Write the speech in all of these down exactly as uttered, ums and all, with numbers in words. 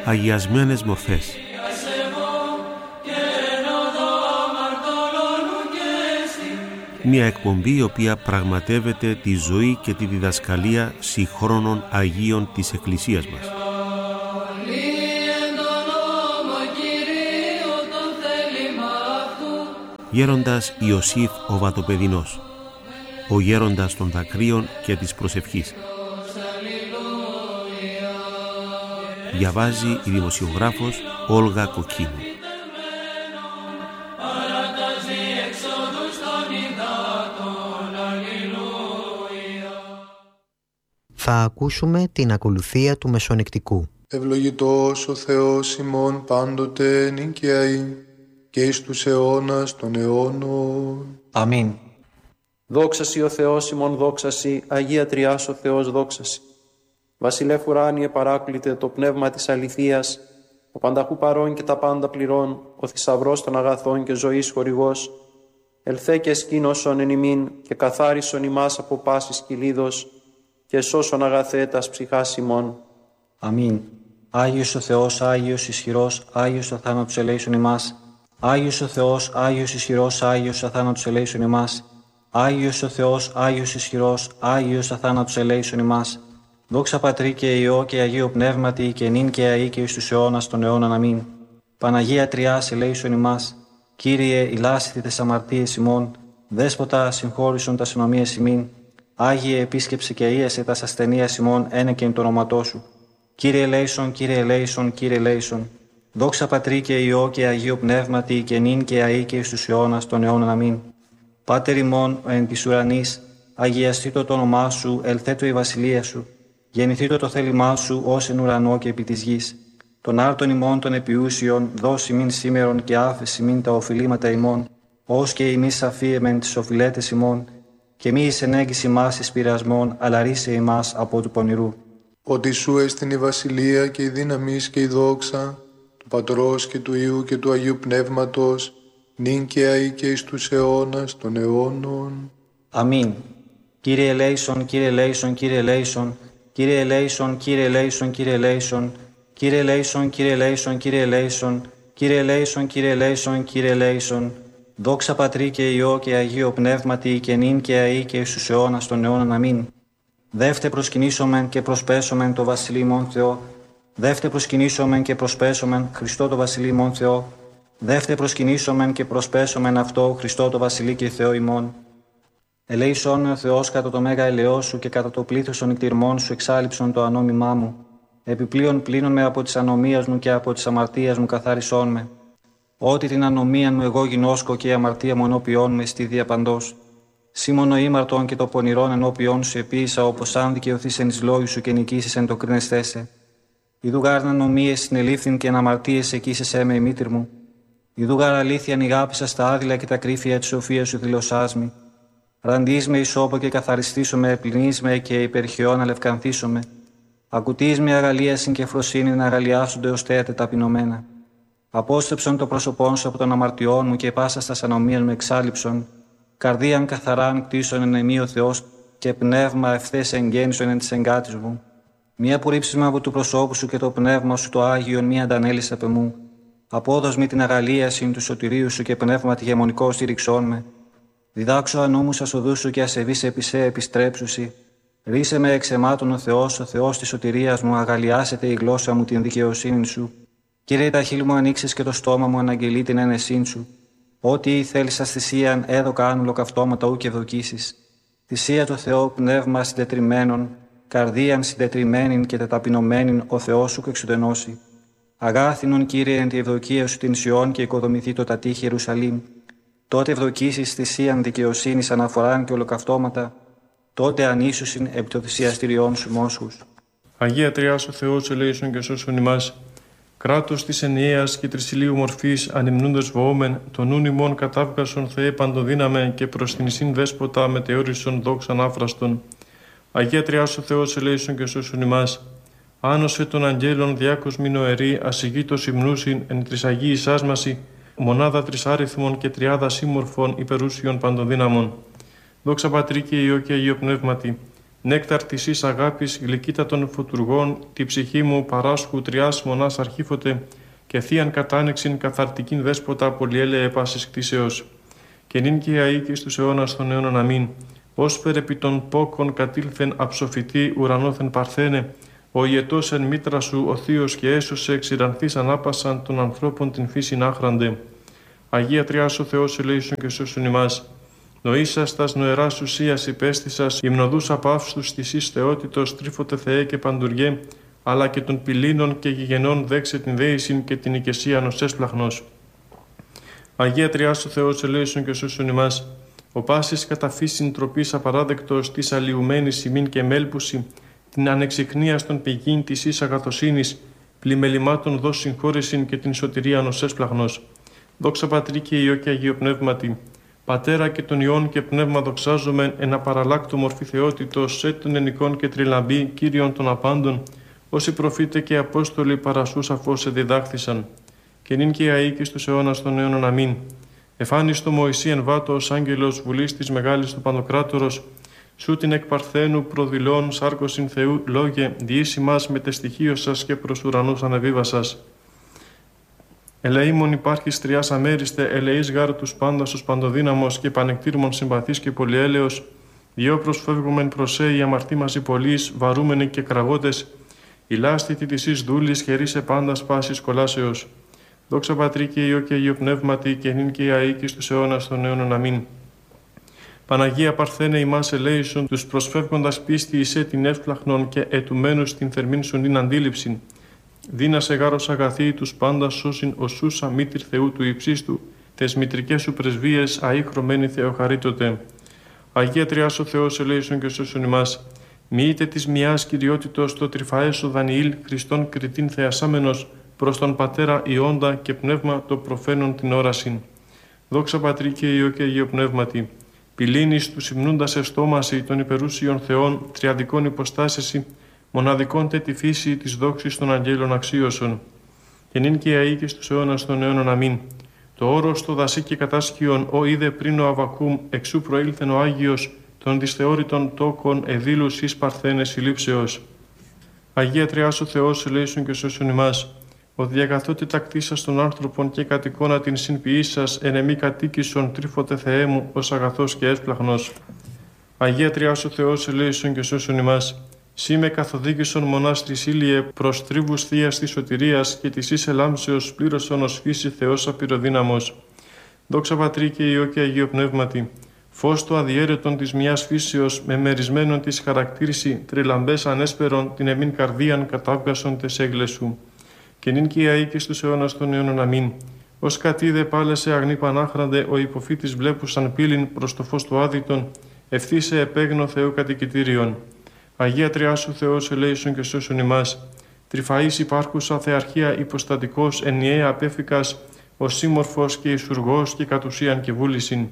Αγιασμένες μορφές. Μια εκπομπή η οποία πραγματεύεται τη ζωή και τη διδασκαλία συγχρόνων Αγίων της Εκκλησίας μας. Γέροντας Ιωσήφ ο Βατοπεδινός, ο γέροντας των δακρύων και της προσευχής. Διαβάζει η δημοσιογράφος Όλγα Κοκκίνου. Θα ακούσουμε την ακολουθία του Μεσονικτικού. Ευλογητός ο Θεός ημών πάντοτε νικιαή και εις τους αιώνας των αιώνων. Αμήν. Δόξασι ο Θεός ημών, δόξασι, Αγία Τριάς ο Θεός, δόξασι. Βασιλεύ ουράνιε παράκλητε το πνεύμα της αληθείας, ο πανταχού παρών και τα πάντα πληρών, ο θησαυρός των αγαθών και ζωής χορηγός, ελθέ και σκήνωσον εν ημίν και καθάρισον ημάς από πάσης κυλίδος και σώσον αγαθέ τας ψυχάς ημών. Αμήν. Άγιος ο Θεός, Άγιος ισχυρός, Άγιος αθάνατος ελέησον ημάς. Άγιος ο Θεός, Άγιος ισχυρός, Άγιος αθάνατος ελέησον ημάς. Άγιος ο Θεός, Άγιος ισχυρός, Άγιος αθάνατος ελέησον ημάς. Δόξα Πατρί και Υιό και Αγίο Πνεύματι και νυν και αεί και εις τους αιώνας των αιώνων. Αμήν. Παναγία Τριάς ελέησον ημάς. Κύριε, ηλάσθητε τες αμαρτίες ημών. Δέσποτα, συγχώρησον τας ενομίες ημίν. Άγιε, επίσκεψε και ίεσε τας ασθενείας ημών, ένεκεν το όνοματό σου. Κύριε ελέησον, Κύριε ελέησον, Κύριε ελέησον. Δόξα Πατρί και Υιό και Αγίο Πνεύματι και νυν και αεί και εις τους αιώνας των αιώνων. Αμήν. Πάτερ ημών εν της ουρανής, αγιαστήτω το όνομά σου, ελθέτω η βασιλεία σου. Γεννηθήτω το θέλημά σου ως εν ουρανό και επί της γης. Τον άρτον ημών των επιούσιων, δώσει μην σήμερον και άφεση μην τα οφειλήματα ημών, ως και ημείς αφίεμεν τις οφειλέτες ημών, και μη εις ενέγγιση μας εις πειρασμών, αλλά ρίσε ημάς από του πονηρού. Ότι σου έστειν η βασιλεία και η δύναμις και η δόξα, του Πατρός και του Υιού και του Αγίου Πνεύματος, νυν και αεί και εις τους αιώνας των αιώνων. Αμήν. Κύριε ελέησον, Κύριε ελέησον, Κύριε ελέησον, Κύριε ελέησον, Κύριε ελέησον, Κύριε ελέησον, Κύριε ελέησον, Κύριε ελέησον, Κύριε ελέησον, Κύριε ελέησον, Κύριε ελέησον, Κύριε ελέησον. Δόξα Πατρί και Υιό και Αγίο Πνεύματι και νυν και αεί και εις τους αιώνας των αιώνων. Αμήν. Δεύτε προσκυνήσομεν και προσπέσομεν το Βασιλεί ημών Θεό. Δεύτε προσκυνήσομεν και προσπέσομεν Χριστό το Βασιλεί ημών Θεό. Δεύτε προσκυνήσομεν και προσπέσομεν αυτό Χριστό το Βασιλεί και Θεό ημών. Ελέησόν ο Θεός κατά το μέγα ελαιό σου και κατά το πλήθος των νηκτηρμών σου εξάλειψον το ανόμημά μου. Επιπλέον πλύνον με από της ανομίας μου και από της αμαρτίας μου καθάρισόν με. Ότι την ανομία μου εγώ γινώσκω και η αμαρτία μου ενώπιόν με στη διαπαντός. Σήμωνο ήμαρτον και το πονηρόν ενώπιόν σου επίησα, όπως αν δικαιωθείς εν εις λόγου σου και νικήσεις εν το κρίνεστέσαι. Ιδού γάρ ανομίες συνελήφθην και αναμαρτίες εκείσεσέ με η μήτυρ μου. Ιδού γάρ αλήθεια νηγάπησα στα άδειλα και τα κρύφια της σοφίας σου δηλωσάς μη. Ραντείς με ισόπο και καθαριστήσω με, πλυνείς με και υπερχαιών αλευκανθήσω με. Ακουτείς με αγαλίασιν και φροσύνη να αγαλιάσονται ως θέατε ταπεινωμένα. Απόστρεψον το πρόσωπόν σου από των αμαρτιών μου και πάσα στα ανομίας μου εξάλληψον. Καρδίαν καθαράν κτίσον εν εμεί ο Θεός και πνεύμα ευθές εγγέννησον εν της εγκάτης μου. Μία απορρίψισμα από του προσώπου σου και το πνεύμα σου το Άγιον μία αντανέλης απ' εμού. Απόδος μη την αγαλίασιν του σωτηρίου σου και πνεύμα τη γεμονικό στήριξόν με. Διδάξω ανώμους ασοδούς σου και ασεβείς επί σε επιστρέψουσι. Ρίσε με εξαιμάτων ο Θεός, ο Θεός της σωτηρίας μου, αγαλιάσετε η γλώσσα μου την δικαιοσύνη σου. Κύριε, τα χείλη μου ανοίξεις και το στόμα μου αναγγελεί την ένεσήν σου. Ό,τι θέλεις ας θυσίαν, έδωκα αν ολοκαυτώματα ου και ευδοκίσεις. Θυσία το Θεό, πνεύμα συντετριμένων, καρδίαν συντετριμένην και τεταπεινωμένην, ο Θεός σου εξουδενώσει. Αγάθινον, Κύριε, εν τη ευδοκία σου την Σιών και οικοδομηθεί το τατήχη Ιερουσαλήμ. Τότε ευδοκίσεις θυσίαν δικαιοσύνης αναφοράν και ολοκαυτώματα, τότε ανήσουσιν επί το θυσιαστηριών σου μόσχους. Αγία Τριάς ο Θεός ελέησον και σώσον ημάς. Κράτος της ενιαίας και τρισιλίου μορφής ανυμνούντος βοόμεν, τον νουν ημών κατάβγασον Θεέ παντοδύναμε και προς την εισήν δέσποτα μετεώρισον δόξαν άφραστον. Αγία Τριάς ο Θεός ελέησον και σώσον ημάς. Άνωσε των αγγέλων διάκος μην οερή, ασυγήτως υμνούσιν εν τρισαγίης άσμαση, μονάδα τρισάριθμων και τριάδα σύμμορφων υπερούσιων παντοδύναμων. Δόξα Πατρί και Υιό και Αγίο Πνεύματι, νέκταρ της εις αγάπης, γλυκύτα των φωτουργών, τη ψυχή μου παράσχου τριάς μονάς αρχήφωτε, και θείαν κατάνοιξην καθαρτικήν δέσποτα πολυέλεε πάσης κτήσεως. Και νυν και αεί και στους αιώνας των αιώνων αμήν. Όσπερ επί των πόκων κατήλθεν αψοφητή ουρανόθεν παρθένε, ο ιετός εν μήτρα σου ο Θείος και έσωσε εξηρανθείς ανάπασαν των ανθρώπων την φύσιν άχραντε. Αγία Τριάς ο Θεός ελέησον και σώσον ημάς. Νοήσας τας νοεράς ουσίας υπέστησας, υμνοδούς απαύστους της εις θεότητος, τρίφωτε Θεέ και παντουργέ, αλλά και των πυλήνων και γηγενών δέξε την δέησιν και την οικεσίαν ως έσπλαχνος. Αγία Τριάς ο Θεός ελέησον και σώσον ημάς. Ο πάσης κατά φύσιν τροπής απαράδεκτος της αλλοιουμένης ημίν και μέλπουση, την ανεξιχνίας των πηγήν της εις αγαθοσύνης, πλημελημάτων δώσ' συγχώρησιν και την σωτηρίαν ως έσπλαχνος. Δόξα Πατρί και Υιό και Αγίο Πνεύματι, Πατέρα και των Υιών και Πνεύμα δοξάζομεν εν απαραλλάκτου μορφή θεότητος, σε των ενικών και τριλαμπή, Κύριον των απάντων, όσοι προφήτε και Απόστολοι παρασού σαφώς σε διδάχθησαν. Και νυν και αεί και στους αιώνας των αιώνων αμήν. Εφάνιστο Μωυσή εν βάτο ως άγγελος βουλής της μεγάλης του Παντοκράτορος, σου την εκ παρθένου προδηλών σάρκωσιν Θεού λόγε, διήσει μας με τεστοιχείο σας και προς ουρανούς ανεβίβασας. Ελεήμων υπάρχεις τριάς αμέριστε, ελεείς γάρ τους πάντας ως παντοδύναμος και πανεκτήρμων συμπαθής και πολυέλεος, διό προσφεύγομεν προς σε η αμαρτή μαζί πολλής, βαρούμενοι και κραγότες, η λάστητη της εις δούλης χερίσε πάντας πάσης κολάσεως. Δόξα Πατρί και Υιό και Αγίο Πνεύματι, και νυν και αεί και στους αιώνας των αιώνων αμήν. Παναγία Παρθένε ημάς ελέησον, τους προσφεύγοντας πίστη εισέ την εύσπλαχνον και ετουμένους την θερμήν σου νυν αντίληψην. Δίνασε γάρος αγαθή τους πάντα σώσιν οσούσα μήτηρ Θεού του υψίστου, τες μητρικές σου πρεσβείες αεί χρωμένη Θεοχαρίτωτε. Αγία Τριάς ο Θεός ελέησον και σώσον ημάς. Μοιείτε της μιας κυριότητος το τρυφαέσο Δανιήλ Χριστόν κριτήν θεασάμενος προς τον Πατέρα Ιόντα και Πνεύμα το προφαίνον την όρασιν. Δόξα Πατρί και Υιό και Αγίο Πνεύματι. Πυλήνης του υμνούντας εστόμαση των υπερούσιων Θεών, τριαδικών υποστάσεση, μοναδικών τε τη φύση της δόξης των αγγέλων αξίωσον. Και νυν και αεί και στους αιώνας των αιώνων αμήν. Το όρος το δασί και κατάσχιον, ο είδε πριν ο Αβακούμ, εξού προήλθεν ο Άγιος, των δυσθεώρητων τόκων εδήλους εις παρθένες συλλήψεως. Αγία Τριάς ο Θεός ελέησον και σώσον ημάς. Ο διακαθότητα κτίσας των άνθρωπων και κατ' εικόνα την συνποιήσας εν εμή κατοίκησον τρίφωτε Θεέ μου ως αγαθός και έσπλαχνος. Αγία Τριάς ο Θεός ελέησον και σώσον ημάς. Σύ με καθοδήγησον μονάς Τρισίλιε προς τρίβους θείας της σωτηρίας και της εις ελάμψεως πλήρωσον ως φύση Θεός απειροδύναμος. Δόξα Πατρί και Υιό και Αγίο Πνεύματι. Φως το αδιέρετον της μιας φύσεως με μερισμένον της χαρακτήριση τριλαμπές ανέσπερον την εμήν καρδίαν κατάβγασον τες έγκλες σου. Και νυν και αεί και στους αιώνας των αιώνων αμήν. Ως κατήδε πάλε σε αγνή πανάχραντε ο υποφύτης βλέπουσαν πύλην προς το φως του άδειτον, ευθύσε επέγνω Θεού κατοικητήριον. Αγία Τριάς ο Θεός ελέησον και σώσον ημάς. Τρυφαής υπάρχουσα θεαρχία υποστατικός ενιαία απέφικας, ο σύμμορφος και ισουργός και κατ' ουσίαν και βούλησιν.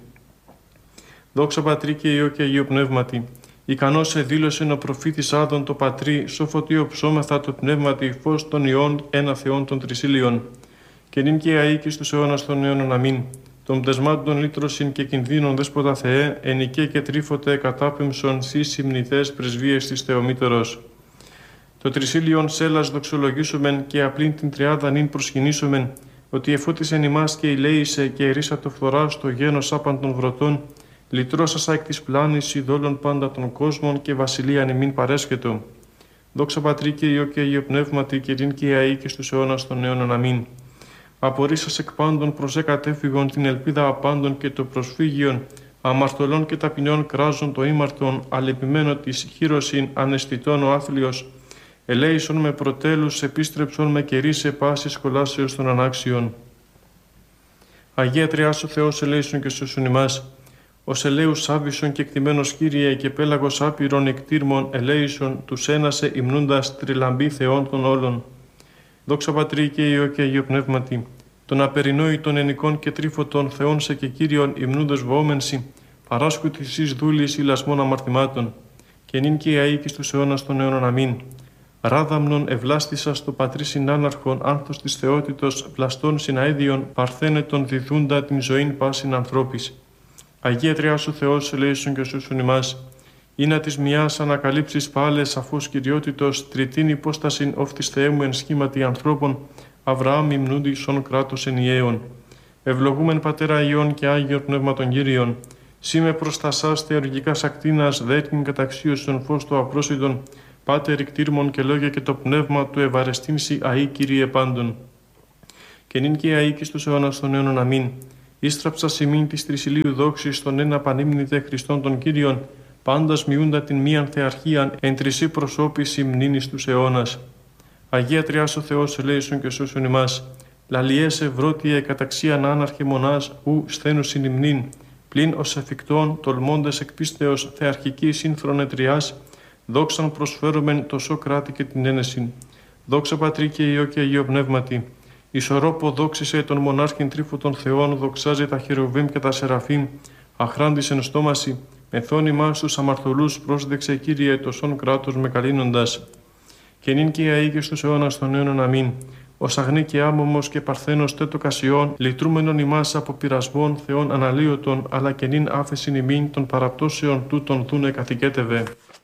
Δόξα Πατρί και Υιό και Αγίο Πνεύματι. Ικανός εδήλωσεν ο προφήτης Άδων το Πατρί, σοφωτίο ψώμεθα το πνεύματι, φως των Υιών, ένα Θεόν των Τρισίλιων. Και νυν και αεί και στους αιώνας των αιώνων αμήν. Των πτεσμάτων λύτρωσιν και κινδύνων δέσποτα Θεέ, ενικέ και τρίφωτε κατάπεμψον σύ συμνηθές πρεσβείες της Θεομήτωρος. Το Τρισίλιον σέλας δοξολογήσομεν και απλήν την τριάδα νυν προσκυνήσομεν, ότι εφώτισεν ημάς και ηλέησε και ερίσατο φθορά στο γένος άπαν των βρωτών, λυτρώσασα εκ της πλάνης ειδόλων πάντα των κόσμων και βασιλείαν ημίν παρέσχετο. Δόξα Πατρί και Υιό και Αγίο Πνεύματι και νυν και αεί και στους αιώνας των αιώνων αμήν. Απορρίσας εκ πάντων προς εκατέφυγον την ελπίδα απάντων και το προσφύγιον, αμαρτωλών και ταπεινών κράζον το ήμαρτον, αλεπιμένο της χείρωσιν αναισθητών ο άθλιος, ελέησον με προτέλους, επίστρεψον με κερίσε πάσης κολάσεως των ανάξιων. Αγία Τριάς ο Θεός ελέησον και σώσον ημάς. Ως ελέους άβυσον και εκτιμένος Κύριε και πέλαγος άπειρων εκτήρμων ελέησον, τους ένασε υμνούντας τριλαμπή Θεών των όλων. Δόξα Πατρί και Υιό και Αγίο Πνεύματι. Των απερινόητων ενικών και τρίφωτων Θεών σε και Κύριον υμνούντος βοόμενσι, παράσκου της εις δούλης ηλασμών αμαρτημάτων. Και νυν και αεί και στους αιώνας των αιώνων αμήν. Ράδαμνον ευλάστησα στο Πατρί συνάναρχον άνθος της θεότητος βλαστών συναέδιον παρθένετον διδούντα την ζωήν πάσιν ανθρώπης. Αγία Τριάς ο Θεός ελέησον και σώσον ημάς. ή να της μιας ανακαλύψεις πάλε σαφώς κυριότητος τριτήν υπόστασιν όφτης Θεέ μου εν σχήματι ανθρώπων, Αβραάμ υμνούντι σον κράτος ενιαίων. Ευλογούμεν Πατέρα Υιών και Άγιον Πνεύματον Κύριον, σήμε προς τα σας θεοργικάς ακτίνας δέτην καταξίωσον φως του απρόσιτον, Πάτερ κτήρμον και λόγια και το πνεύμα του ευαρεστήνσι αή Κύριε πάντων. Και νυν και αή και στους αιώνας των αιώνων αμήν. Ίστραψα σημείν της τρισιλίου δόξης στον ένα πανύμνητε Χριστόν των Κύριων, πάντας μειούντα την μίαν θεαρχίαν εν τρισί προσώπης υμνήνης τους αιώνας. Αγία Τριάς ο Θεός ελέησον και σώσον ημάς. Λαλιές ευρώτιε καταξίαν άναρχε μονάς ου σθένους συνυμνήν, πλην ως εφικτόν τολμώντες εκ πίστεως θεαρχική σύνθρονε τριάς, δόξαν προσφέρομεν το Σοκράτη και την ένεσιν. Δόξα Πατρί και Υιό και Αγίο Πνεύματι. Ισορρόπο δόξησε τον μονάρχην τρίφου των Θεών, δοξάζει τα χερουβίμ και τα σεραφείμ, αχράντης εν στόμαση, μεθόνιμά στους αμαρτωλούς πρόσδεξε Κύριε το σον κράτος με καλύνοντας. Και νυν και αεί και στους αιώνας των αιώνων αμήν. Ως αγνή και άμωμος και παρθένος τέτο κασιών, λυτρούμενον ημάς από πειρασμών Θεών αναλύωτων, αλλά και νυν άφεσιν ημίν των παραπτώσεων τούτων δούνε καθηκέτευε.